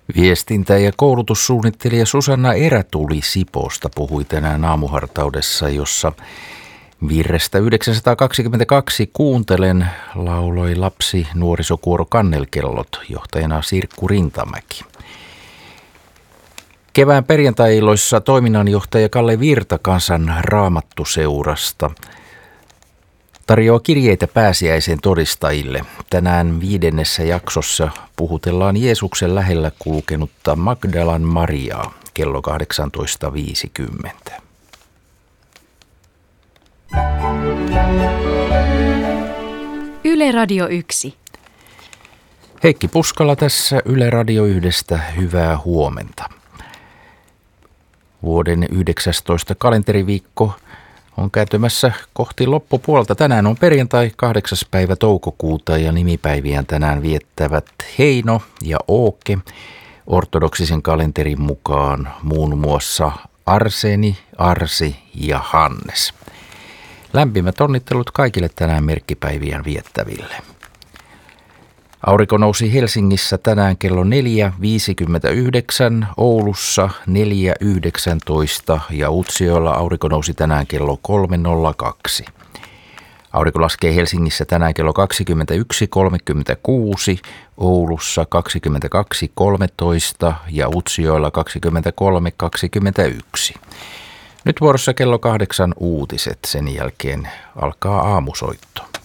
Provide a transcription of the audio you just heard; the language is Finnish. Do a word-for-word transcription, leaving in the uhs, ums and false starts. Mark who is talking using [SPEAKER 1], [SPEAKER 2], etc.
[SPEAKER 1] Viestintä- ja koulutussuunnittelija Susanna Erätuli Sipoosta puhui tänään aamuhartaudessa, jossa virrestä yhdeksänsataakaksikymmentäkaksi Kuuntelen lauloi lapsi nuorisokuoro Kannelkellot, johtajana Sirkku Rintamäki. Kevään perjantai-illoissa toiminnanjohtaja Kalle Virta Kansan Raamattuseurasta tarjoaa kirjeitä pääsiäisen todistajille. Tänään viidennessä jaksossa puhutellaan Jeesuksen lähellä kulkenutta Magdalan Mariaa kello kahdeksantoista viisikymmentä.
[SPEAKER 2] Yle Radio yksi.
[SPEAKER 1] Heikki Puskala tässä Yle Radio yhdestä. Hyvää huomenta. Vuoden yhdeksästoista kalenteriviikko on kääntymässä kohti loppupuolta. Tänään on perjantai kahdeksas päivä toukokuuta ja nimipäiviään tänään viettävät Heino ja Ooke. Ortodoksisen kalenterin mukaan muun muassa Arseni, Arsi ja Hannes. Lämpimät onnittelut kaikille tänään merkkipäiviään viettäville. Aurinko nousi Helsingissä tänään kello neljä viisikymmentäyhdeksän, Oulussa neljä yhdeksäntoista ja Utsjoella aurinko nousi tänään kello kolme nolla kaksi. Aurinko laskee Helsingissä tänään kello kaksikymmentäyksi kolmekymmentäkuusi, Oulussa kaksikymmentäkaksi kolmetoista ja Utsjoella kaksikymmentäkolme kaksikymmentäyksi. Nyt vuorossa kello kahdeksan uutiset, sen jälkeen alkaa aamusoitto.